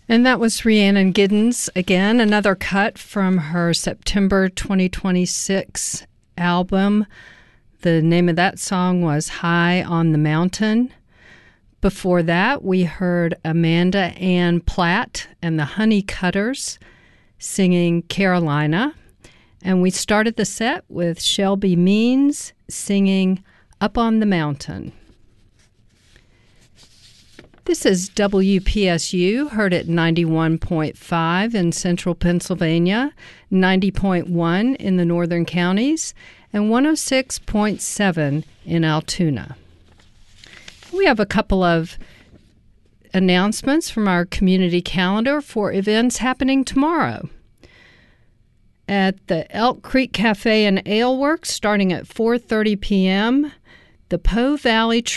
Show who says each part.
Speaker 1: And that was Rhiannon Giddens, again, another cut from her September 2026 album. The name of that song was High on the Mountain. Before that, we heard Amanda Ann Platt and the Honey Cutters singing Carolina. And we started the set with Shelby Means singing Up on the Mountain. This is WPSU, heard at 91.5 in central Pennsylvania, 90.1 in the northern counties, and 106.7 in Altoona. We have a couple of announcements from our community calendar for events happening tomorrow. At the Elk Creek Cafe and Ale Works, starting at 4:30 p.m., the Po Valley